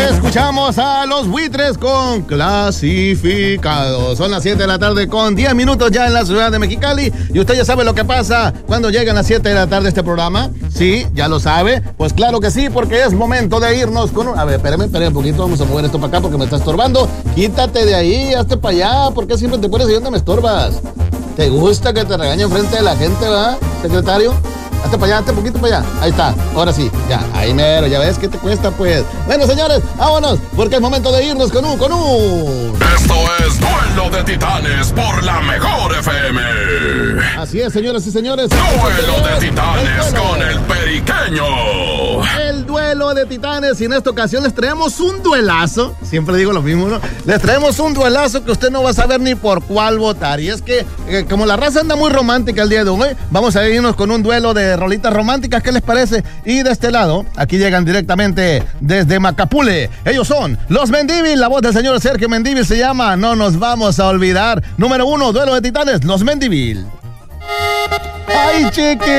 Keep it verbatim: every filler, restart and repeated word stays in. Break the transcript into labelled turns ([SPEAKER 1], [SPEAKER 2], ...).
[SPEAKER 1] Escuchamos a los Buitres con Clasificados. Son las siete de la tarde con diez minutos ya en la ciudad de Mexicali. Y usted ya sabe lo que pasa cuando llegan las siete de la tarde este programa. Sí, ya lo sabe. Pues claro que sí, porque es momento de irnos con un... A ver, espérame, espérame un poquito. Vamos a mover esto para acá porque me está estorbando. Quítate de ahí, hazte para allá. ¿Por qué siempre te pones ahí donde me estorbas? ¿Te gusta que te regañen frente de la gente, va, secretario? Hazte para allá, hazte poquito para allá. Ahí está, ahora sí, ya, ahí mero, ya ves que te cuesta, pues. Bueno, señores, vámonos, porque es momento de irnos con un, con un...
[SPEAKER 2] Esto es Duelo de Titanes por la Mejor F M.
[SPEAKER 1] Así es, señoras y señores.
[SPEAKER 2] Duelo de Titanes con el Periqueño.
[SPEAKER 1] El duelo de titanes, y en esta ocasión les traemos un duelazo. Siempre digo lo mismo, ¿no? Les traemos un duelazo que usted no va a saber ni por cuál votar. Y es que, eh, como la raza anda muy romántica el día de hoy, vamos a irnos con un duelo de rolitas románticas. ¿Qué les parece? Y de este lado, aquí llegan directamente desde Macapule. Ellos son los Mendívil. La voz del señor Sergio Mendívil se llama No Nos Vamos a Olvidar. Número uno, duelo de titanes, los Mendívil. ¡Ay, chiqui!